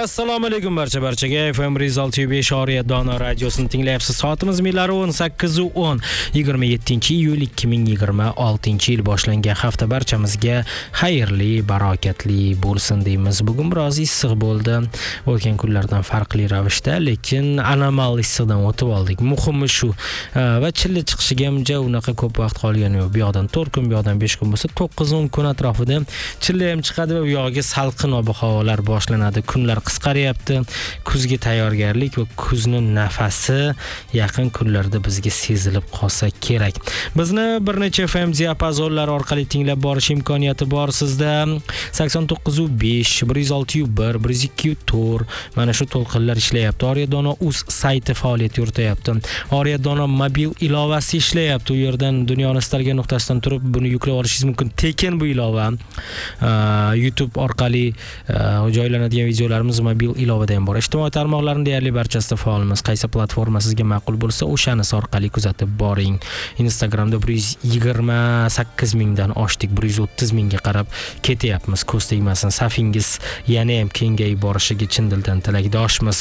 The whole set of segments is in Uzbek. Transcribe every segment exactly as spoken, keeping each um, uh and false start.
Assalomu alaykum barcha barchaga. F M bir yuz olti nuqta besh Oriya Dono radiosini tinglayapsiz. Soatimiz millari o'n sakkiz o'n. yigirma yettinchi iyul ikki ming yigirma oltinchi yil boshlangan hafta barchamizga xayrli, barakatli bo'lsin deymiz. Bugun biroz issiq bo'ldi. O'tgan kunlardan farqli ravishda, lekin anomal issiqdan o'tib oldik. Muhimi shu. Va chilla chiqishiga hamja unaqa ko'p vaqt qolgani yo'q. Bu yoqdan to'rt kun, bu yoqdan besh kun bo'lsa, to'qqiz o'n kun atrofida chilla ham chiqadi va bu yoqga salqin ob-havolar boshlanadi. Kunlar qisqaryapti. Kuzga tayyorgarlik va kuzni nafasi yaqin kunlarda bizga sezilib qolsa kerak. Bizni bir necha F M diapazonlar orqali tinglab borish imkoniyati bor sizda. sakson to'qqiz besh, bir yuz olti bir, bir yuz ikki to'rt mana shu to'lqinlar ishlayapti. Oriya Dono uz sayti faoliyat yurityapti. Oriya Dono mobil ilovasi ishlayapti. U yerdan dunyoni istalgan nuqtasidan turib buni yuklab olishingiz mumkin. Tekin bu ilova. YouTube orqali joylanadigan videolarimiz mobil ilovada ham bor. Ijtimoiy tarmoqlarning deyarli barchasida faolmiz. Qaysi platforma sizga ma'qul bo'lsa, o'shanisi orqali kuzatib boring. Instagramda bir yuz yigirma sakkiz mingdan oshdik, bir yuz o'ttiz mingga qarab ketyapmiz. Ko'z tegmasin, safingiz yana ham kengayib borishiga chin dildan tilakdoshmiz.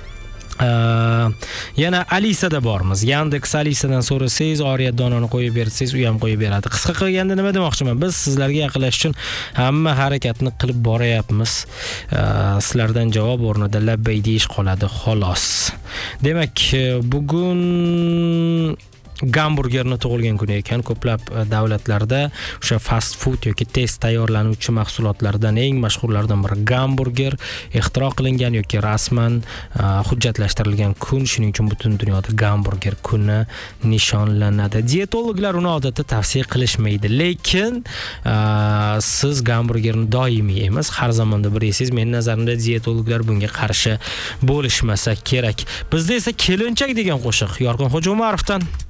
Uh, yana Alisada bormiz. Yandex Alisadan so'rasangiz, Oriya Dononi qo'yib bersangiz, u ham qo'yib beradi. Qisqa qilganda nima demoqchiman? Biz sizlarga yaqinlashish uchun hamma harakatni qilib boryapmiz. Uh, sizlardan javob o'rnida labbay deyish qoladi, xolos. Demak, bugun gamburgerni tug'ilgan kuni ekan. Ko'plab davlatlarda o'sha fast food yoki tez tayyorlanuvchi mahsulotlardan eng mashhurlardan biri gamburger ixtiro qilingan yoki rasman uh, hujjatlashtirilgan kun. Shuning uchun butun dunyoda gamburger kuni nishonlanadi. Dietologlar uni odatda tavsiya qilishmaydi, lekin uh, siz gamburgerni doimiy emas, har zamonda bir yeysiz. Men nazarimda dietologlar bunga qarshi bo'lishmasa kerak. Bizda esa kelinchak degan qo'shiq Yorqin Xo'ja Umarovdan.